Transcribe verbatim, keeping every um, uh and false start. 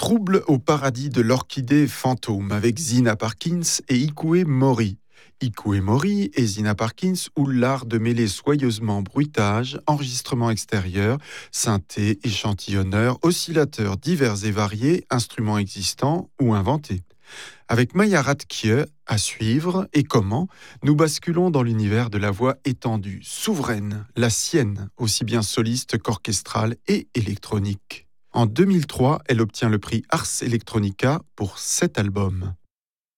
Trouble au paradis de l'orchidée fantôme avec Zina Parkins et Ikue Mori. Ikue Mori et Zina Parkins ou l'art de mêler soyeusement bruitage, enregistrement extérieur, synthé, échantillonneur, oscillateurs divers et variés, instruments existants ou inventés. Avec Maya Radke à suivre et comment, nous basculons dans l'univers de la voix étendue, souveraine, la sienne, aussi bien soliste qu'orchestrale et électronique. En deux mille trois, elle obtient le prix Ars Electronica pour cet album.